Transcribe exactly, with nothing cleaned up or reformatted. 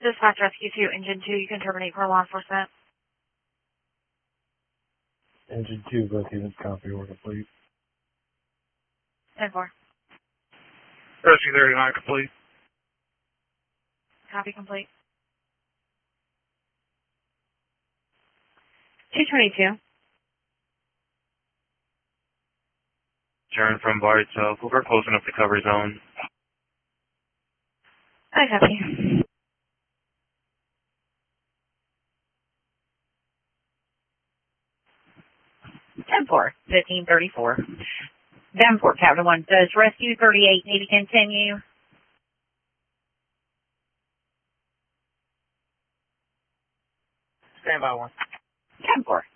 Dispatch Rescue two, Engine two, you can terminate for law enforcement. Engine two, go to this copy order, please. ten four. Rescue thirty-nine complete. Copy complete. two twenty-two. Turn from bar itself. We're closing up the cover zone. I copy. ten four, fifteen thirty-four. Davenport, Capital One. Does Rescue thirty-eight need to continue? Stand by one. ten four.